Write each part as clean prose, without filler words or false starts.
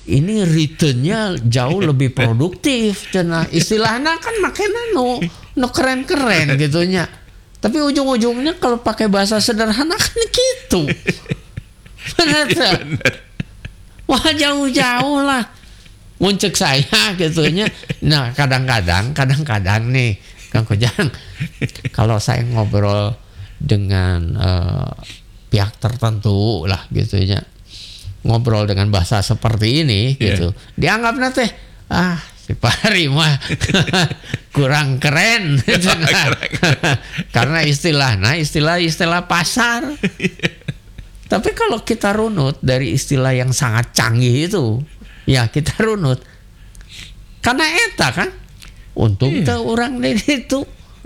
ini returnnya jauh lebih produktif cenah. Istilahnya kan makanya nu keren-keren gitunya. Tapi ujung-ujungnya kalau pakai bahasa sederhana kan gitu. Benar tak? Wah jauh-jauh lah. Muncul saya gitunya. Nah kadang-kadang nih Kang Kujang, kalau saya ngobrol dengan pihak tertentu lah gitunya, ngobrol dengan bahasa seperti ini gitu, dianggap nanti si Pari mah kurang keren gitu, karena istilah pasar. Tapi kalau kita runut dari istilah yang sangat canggih itu, ya kita runut karena eta kan untung teu urang dari itu.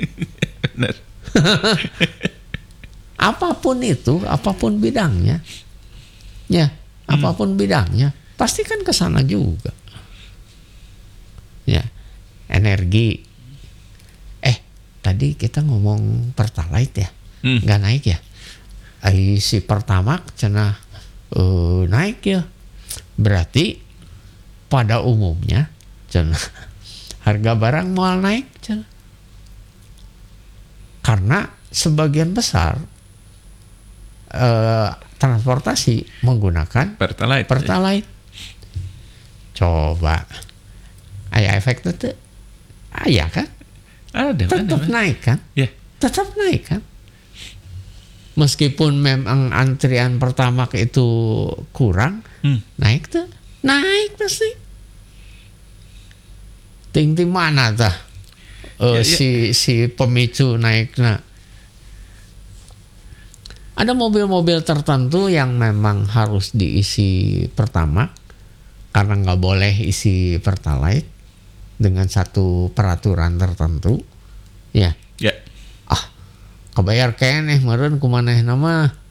apapun bidangnya, ya apapun bidangnya pasti kan kesana juga. Ya, energi. Tadi kita ngomong Pertalite ya, nggak naik ya. Si Pertamax cenah naik ya. Berarti pada umumnya cenah harga barang moal naik cenah. Karena sebagian besar transportasi menggunakan Pertalite. Coba aya efek itu, aya kan? Tetap naik kan? Tetap naik kan? Meskipun memang antrian Pertamax itu kurang, naik tuh, naik pasti. Ting mana tah? Si pemicu naiknya. Ada mobil-mobil tertentu yang memang harus diisi Pertamax karena nggak boleh isi Pertalite dengan satu peraturan tertentu, ya. Kebayar keneh meureun kumanehna mah